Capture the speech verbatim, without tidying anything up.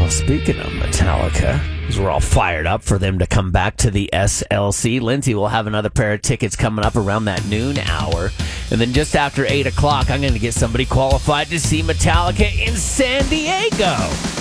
speaking of Metallica, as we're all fired up for them to come back to the S L C, Lindsay will have another pair of tickets coming up around that noon hour. And then just after eight o'clock, I'm going to get somebody qualified to see Metallica in San Diego.